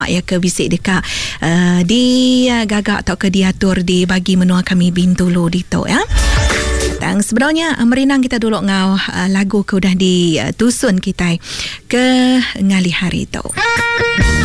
ya ke bisik dekat di gagak atau ke diatur di bagi menua kami bintulu dito ya. Dan sebenarnya merinang kita dulu ngau lagu ke udah di tusun kita ke ngali hari tu.